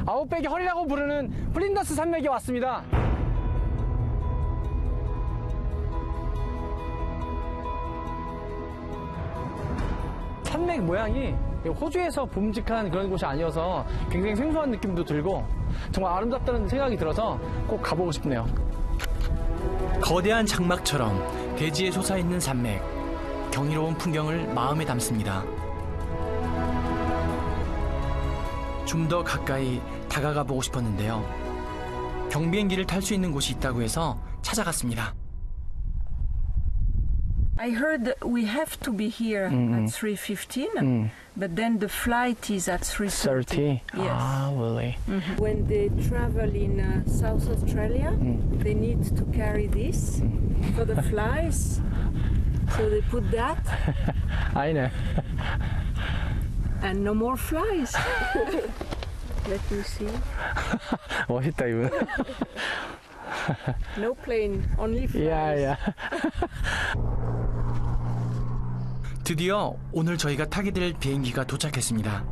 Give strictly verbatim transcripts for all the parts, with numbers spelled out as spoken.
아웃백의 허리라고 부르는 플린더스 산맥에 왔습니다. 산맥 모양이 호주에서 봄직한 그런 곳이 아니어서 굉장히 생소한 느낌도 들고 정말 아름답다는 생각이 들어서 꼭 가보고 싶네요. 거대한 장막처럼 대지에 솟아있는 산맥, 경이로운 풍경을 마음에 담습니다. 좀 더 가까이 다가가 보고 싶었는데요. 경비행기를 탈 수 있는 곳이 있다고 해서 찾아갔습니다. I heard that we have to be here Mm. at three fifteen, Mm. but then the flight is at three thirty? thirty. Yes. Ah, really? Mhm. When they travel in uh, South Australia, Mm. they need to carry this for the flies. So they put that, I know. and no more flies. Let me see. 멋있다, 이분. No plane, only flies. Yeah, yeah. 드디어 오늘 저희가 타게 될 비행기가 도착했습니다.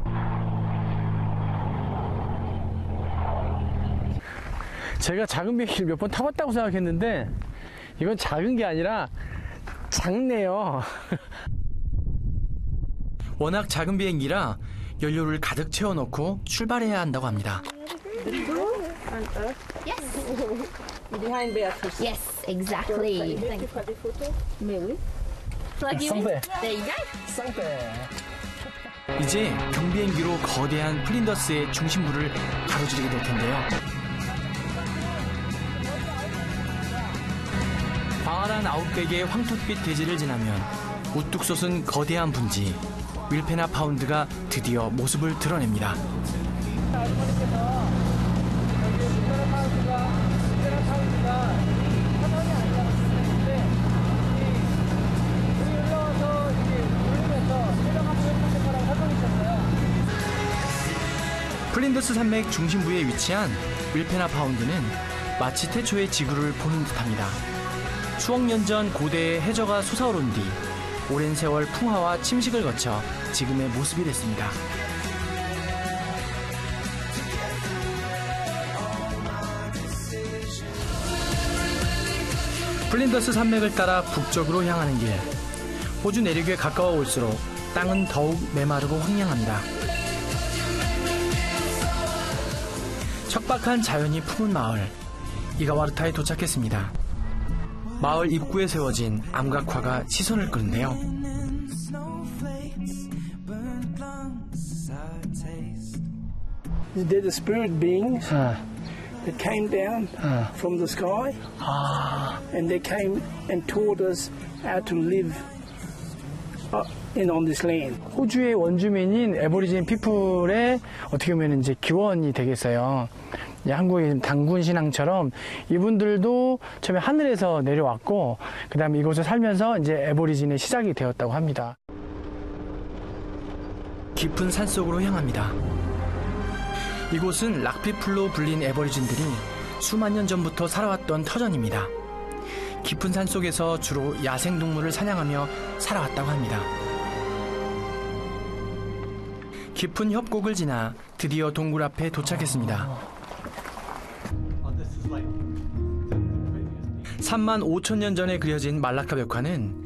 제가 작은 비행기를 몇 번 타봤다고 생각했는데 이건 작은 게 아니라 작네요. 워낙 작은 비행기라 연료를 가득 채워놓고 출발해야 한다고 합니다. Yes. Behind Beatrice. Yes, exactly. Thank you for the photo. May we? Plug you in. Somewhere. There you go. 이제 경비행기로 거대한 플린더스의 중심부를 가로지르게 될 텐데요. 광활한 아웃백의 황토빛 대지를 지나면 우뚝 솟은 거대한 분지 윌페나 파운드가 드디어 모습을 드러냅니다. 아주머니께서 여기 윌페나 파운드가 윌페나 파운드가 사선이 아니라고 말씀했는데 여기 올라와서 이렇게 올리면서 내려가고 했던 거라고 설명해주셨어요. 플린더스 산맥 중심부에 위치한 윌페나 파운드는 마치 태초의 지구를 보는 듯합니다. 수억 년 전 고대의 해저가 솟아오른 뒤 오랜 세월 풍화와 침식을 거쳐 지금의 모습이 됐습니다. 플린더스 산맥을 따라 북쪽으로 향하는 길. 호주 내륙에 가까워 올수록 땅은 더욱 메마르고 황량합니다. 척박한 자연이 품은 마을 이가와르타에 도착했습니다. 마을 입구에 세워진 암각화가 시선을 끄는데요. They're the spirit beings 아, that came down 아. from the sky, 아, and they came and taught us how to live uh, in on this land. 호주의 원주민인 에버리진 피플의 어떻게 보면 이제 기원이 되겠어요. 이제 한국의 당군 신앙처럼 이분들도 처음에 하늘에서 내려왔고 그 다음에 이곳에 살면서 이제 에버리진의 시작이 되었다고 합니다. 깊은 산속으로 향합니다. 이곳은 락피플로 불린 에버리진들이 수만 년 전부터 살아왔던 터전입니다. 깊은 산속에서 주로 야생동물을 사냥하며 살아왔다고 합니다. 깊은 협곡을 지나 드디어 동굴 앞에 도착했습니다. 삼만 오천 년 전에 그려진 말라카 벽화는